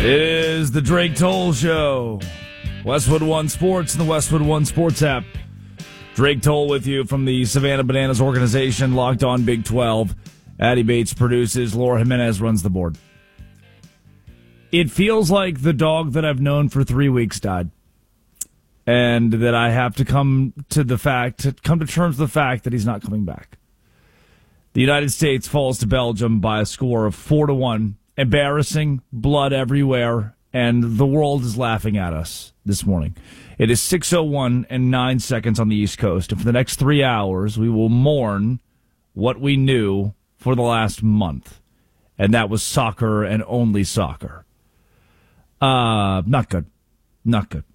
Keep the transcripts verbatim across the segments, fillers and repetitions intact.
It is the Drake Toll Show. Westwood One Sports and the Westwood One Sports app. Drake Toll with you from the Savannah Bananas organization, Locked On Big twelve. Addie Bates produces. Laura Jimenez runs the board. It feels like the dog that I've known for three weeks died. And that I have to come to the fact, to come to terms with the fact that he's not coming back. The United States falls to Belgium by a score of four to one. Embarrassing, blood everywhere, and the world is laughing at us this morning. It is six oh one and nine seconds on the East Coast, and for the next three hours, we will mourn what we knew for the last month, and that was soccer and only soccer. Uh, not good. Not good.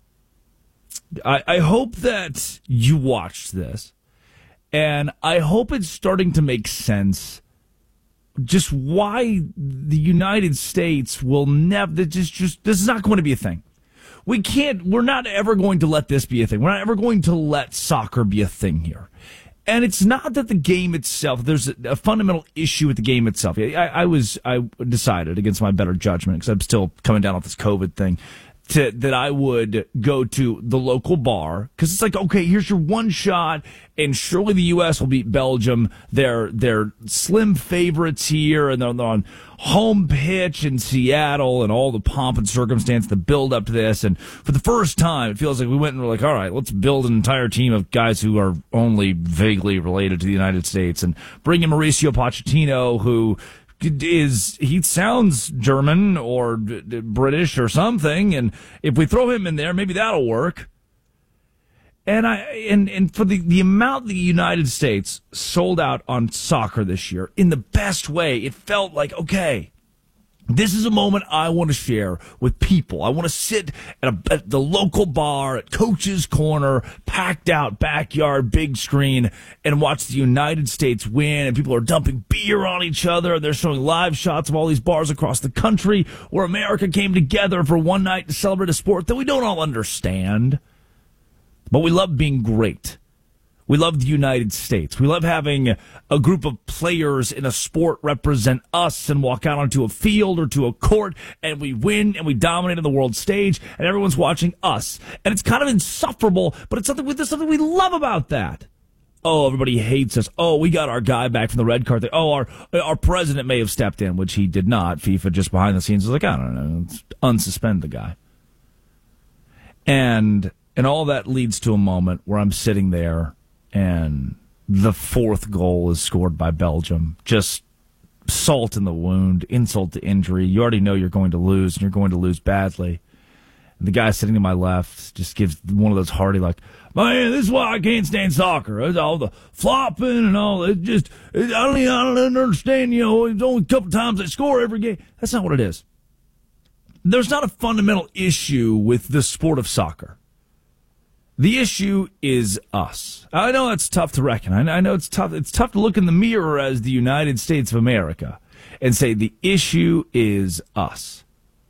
I, I hope that you watched this, and I hope it's starting to make sense just why the United States will never, just, just, this is not going to be a thing. We can't, we're not ever going to let this be a thing. We're not ever going to let soccer be a thing here. And it's not that the game itself, there's a, a fundamental issue with the game itself. I, I was, I decided against my better judgment, because I'm still coming down off this COVID thing, to, that I would go to the local bar, because it's like, okay, here's your one shot, and surely the U S will beat Belgium. They're they're slim favorites here, and they're, they're on home pitch in Seattle, and all the pomp and circumstance, the build up to this. And for the first time, it feels like we went and we're like, all right, let's build an entire team of guys who are only vaguely related to the United States, and bring in Mauricio Pochettino, who is, he sounds German or British or something, and if we throw him in there, maybe that'll work. And I and and for the, the amount the United States sold out on soccer this year in the best way, it felt like, okay, this is a moment I want to share with people. I want to sit at, a, at the local bar at Coach's Corner, packed out backyard, big screen, and watch the United States win. And people are dumping beer on each other, and they're showing live shots of all these bars across the country where America came together for one night to celebrate a sport that we don't all understand. But we love being great. We love the United States. We love having a group of players in a sport represent us and walk out onto a field or to a court, and we win and we dominate on the world stage, and everyone's watching us. And it's kind of insufferable, but it's something, there's something we love about that. Oh, everybody hates us. Oh, we got our guy back from the red card thing. Oh, our our president may have stepped in, which he did not. FIFA just behind the scenes was like, I don't know, let's unsuspend the guy. And and all that leads to a moment where I'm sitting there, and the fourth goal is scored by Belgium. Just salt in the wound, insult to injury. You already know you're going to lose, and you're going to lose badly. And the guy sitting to my left just gives one of those hearty, like, man, this is why I can't stand soccer. It's all the flopping and all. It just, it, I don't even, I don't understand, you know, it's only a couple times they score every game. That's not what it is. There's not a fundamental issue with the sport of soccer. The issue is us. I know that's tough to reckon. I know it's tough. It's tough to look in the mirror as the United States of America and say the issue is us.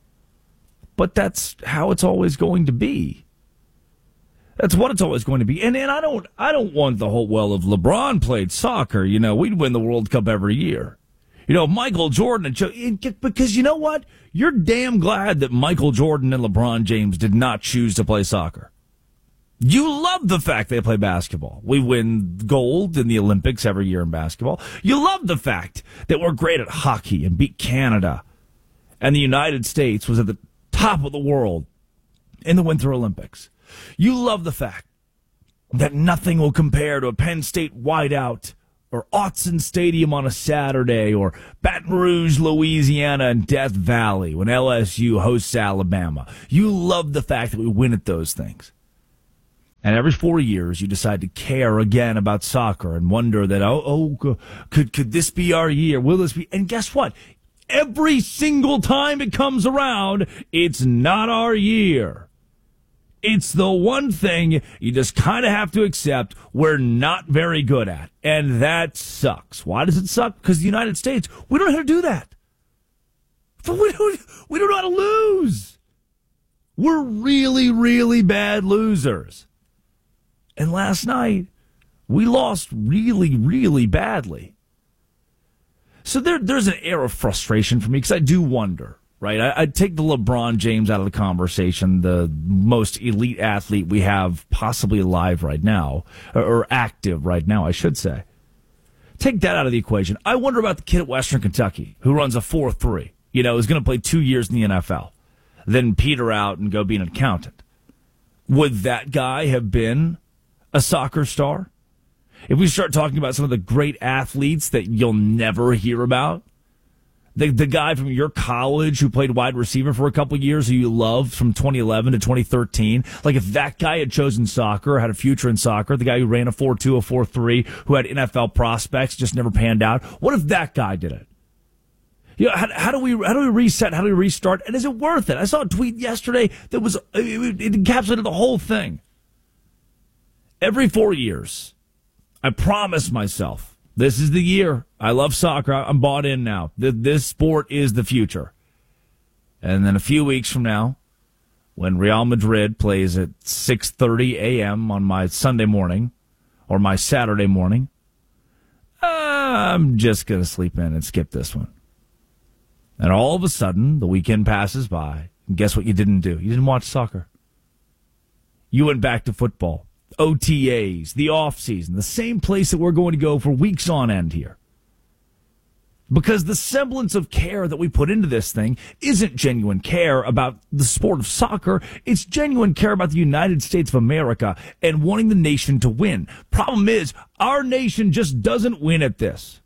But that's how it's always going to be. That's what it's always going to be. And and I don't I don't want the whole, well, if LeBron played soccer, you know, we'd win the World Cup every year. You know, Michael Jordan and Joe, because you know what? You're damn glad that Michael Jordan and LeBron James did not choose to play soccer. You love the fact they play basketball. We win gold in the Olympics every year in basketball. You love the fact that we're great at hockey and beat Canada. And the United States was at the top of the world in the Winter Olympics. You love the fact that nothing will compare to a Penn State whiteout or Autzen Stadium on a Saturday or Baton Rouge, Louisiana, and Death Valley when L S U hosts Alabama. You love the fact that we win at those things. And every four years, you decide to care again about soccer and wonder that, oh, oh, could could this be our year? Will this be? And guess what? Every single time it comes around, it's not our year. It's the one thing you just kind of have to accept we're not very good at. And that sucks. Why does it suck? Because the United States, we don't know how to do that. But we don't, we don't know how to lose. We're really, really bad losers. And last night, we lost really, really badly. So there, there's an air of frustration for me because I do wonder, right? I, I'd take the LeBron James out of the conversation, the most elite athlete we have possibly alive right now, or, or active right now, I should say. Take that out of the equation. I wonder about the kid at Western Kentucky who runs a four three, you know, is going to play two years in the N F L, then peter out and go be an accountant. Would that guy have been a soccer star? If we start talking about some of the great athletes that you'll never hear about, the the guy from your college who played wide receiver for a couple of years who you loved from twenty eleven to twenty thirteen, like if that guy had chosen soccer, had a future in soccer, the guy who ran a four two, a four three, who had N F L prospects, just never panned out, what if that guy did it? You know, how, how do we how do we reset? How do we restart? And is it worth it? I saw a tweet yesterday that was it, it encapsulated the whole thing. Every four years, I promise myself, this is the year. I love soccer. I'm bought in now. This sport is the future. And then a few weeks from now, when Real Madrid plays at six thirty a.m. on my Sunday morning or my Saturday morning, I'm just going to sleep in and skip this one. And all of a sudden, the weekend passes by. And guess what you didn't do? You didn't watch soccer. You went back to football. O T As, the offseason, the same place that we're going to go for weeks on end here. Because the semblance of care that we put into this thing isn't genuine care about the sport of soccer. It's genuine care about the United States of America and wanting the nation to win. Problem is, our nation just doesn't win at this.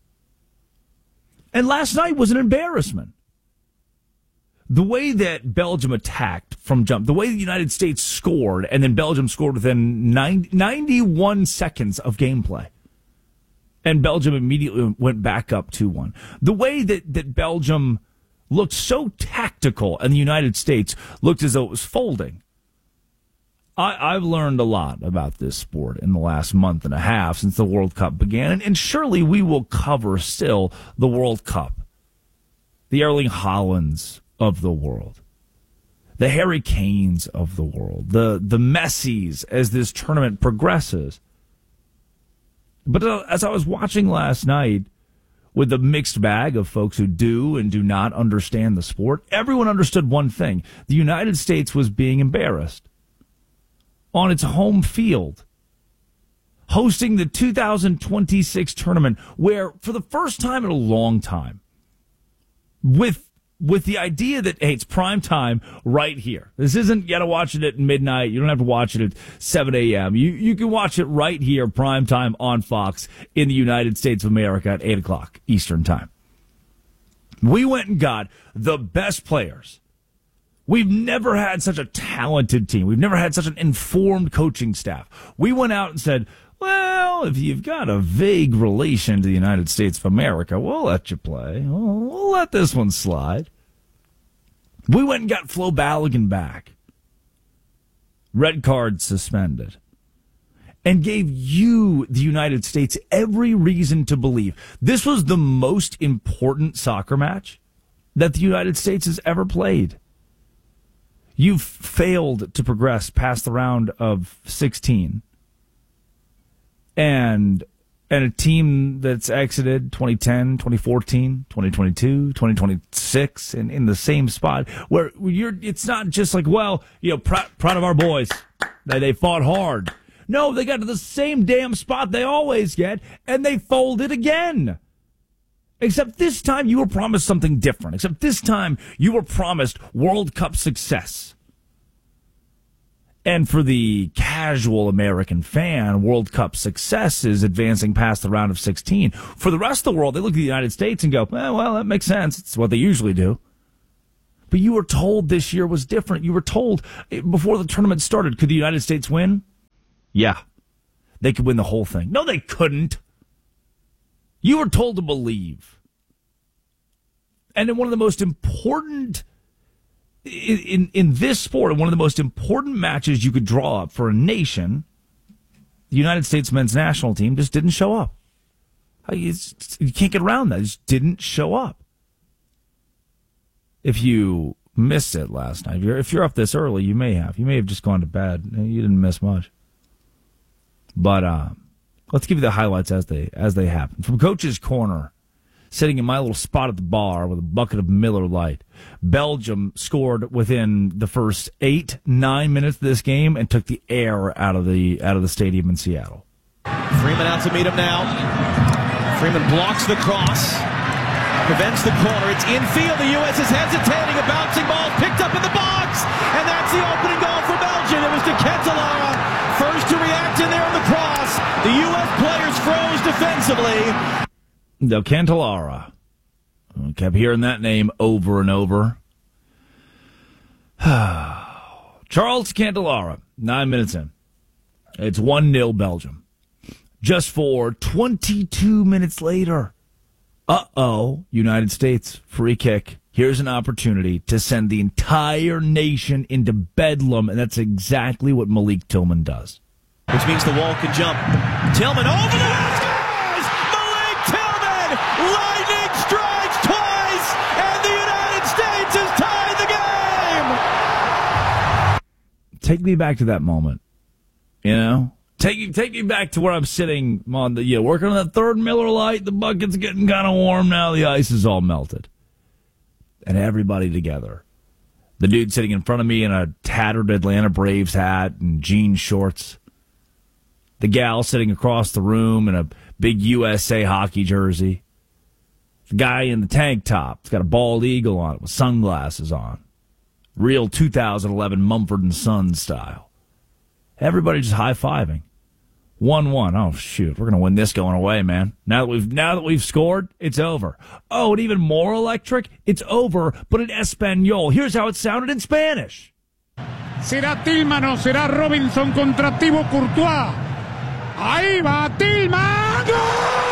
And last night was an embarrassment. The way that Belgium attacked from jump, the way the United States scored, and then Belgium scored within ninety, ninety-one seconds of gameplay. And Belgium immediately went back up two one. The way that, that Belgium looked so tactical and the United States looked as though it was folding. I, I've learned a lot about this sport in the last month and a half since the World Cup began. And, and surely we will cover still the World Cup. The Erling Haalands of the world, the Harry Kanes of the world, the the Messis as this tournament progresses. But uh, as I was watching last night with the mixed bag of folks who do and do not understand the sport, everyone understood one thing. The United States was being embarrassed on its home field, hosting the two thousand twenty-six tournament where, for the first time in a long time, with With the idea that, hey, it's prime time right here. This isn't, you got to watch it at midnight. You don't have to watch it at seven a.m. You you can watch it right here, prime time on Fox in the United States of America at eight o'clock Eastern time. We went and got the best players. We've never had such a talented team. We've never had such an informed coaching staff. We went out and said, well, if you've got a vague relation to the United States of America, we'll let you play. We'll, we'll let this one slide. We went and got Flo Balogun back. Red card suspended. And gave you, the United States, every reason to believe this was the most important soccer match that the United States has ever played. You've failed to progress past the round of sixteen. And and a team that's exited twenty ten, twenty fourteen, twenty twenty-two, twenty twenty-six in, in the same spot where you're, it's not just like, well, you know, proud, proud of our boys. They, they fought hard. No, they got to the same damn spot they always get, and they folded again. Except this time you were promised something different. Except this time you were promised World Cup success. And for the casual American fan, World Cup success is advancing past the round of sixteen. For the rest of the world, they look at the United States and go, eh, well, that makes sense. It's what they usually do. But you were told this year was different. You were told before the tournament started, could the United States win? Yeah. They could win the whole thing. No, they couldn't. You were told to believe. And in one of the most important In, in in this sport, one of the most important matches you could draw up for a nation, the United States men's national team just didn't show up. You can't get around that. It just didn't show up. If you missed it last night, if you're, if you're up this early, you may have. You may have just gone to bed. You didn't miss much. But uh, let's give you the highlights as they as they happen. From Coach's Corner, sitting in my little spot at the bar with a bucket of Miller Lite. Belgium scored within the first eight, nine minutes of this game and took the air out of the out of the stadium in Seattle. Freeman out to meet him now. Freeman blocks the cross, prevents the corner. It's infield. The U S is hesitating. A bouncing ball picked up in the box, and that's the opening goal for Belgium. It was De Ketelaere, first to react in there on the cross. The U S players froze defensively. De Ketelaere. I kept hearing that name over and over. Charles Ketelaere, nine minutes in. It's one nil Belgium. Just for twenty-two minutes later. Uh-oh, United States, free kick. Here's an opportunity to send the entire nation into bedlam, and that's exactly what Malik Tillman does. Which means the wall can jump. Tillman over the wall, scores! Malik Tillman! Lightning strikes twice, and the United States has tied the game! Take me back to that moment, you know? Take, take me back to where I'm sitting on the, you know, working on that third Miller Lite. The bucket's getting kind of warm now. The ice is all melted. And everybody together. The dude sitting in front of me in a tattered Atlanta Braves hat and jean shorts. The gal sitting across the room in a big U S A hockey jersey. The guy in the tank top. He's got a bald eagle on it with sunglasses on. Real two thousand eleven Mumford and Sons style. Everybody just high-fiving. one one. Oh, shoot. We're going to win this going away, man. Now that we've now that we've scored, it's over. Oh, and even more electric, it's over, but in Espanol. Here's how it sounded in Spanish. Será Tillman o será Robinson contra Thibaut Courtois. Ahí va Tillman. ¡Gol!